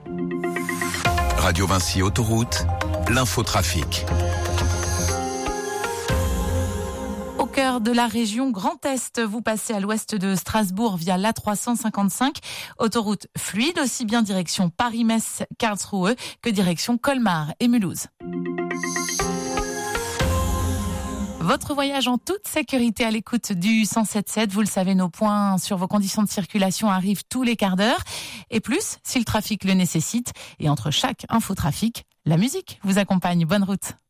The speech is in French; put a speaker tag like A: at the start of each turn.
A: Radio Vinci Autoroute, l'infotrafic.
B: Au cœur de la région Grand Est, vous passez à l'ouest de Strasbourg via l'A355. Autoroute fluide, aussi bien direction Paris-Metz, Karlsruhe que direction Colmar et Mulhouse. Votre voyage en toute sécurité à l'écoute du 107.7. Vous le savez, nos points sur vos conditions de circulation arrivent tous les quarts d'heure. Et plus, si le trafic le nécessite. Et entre chaque infotrafic, la musique vous accompagne. Bonne route.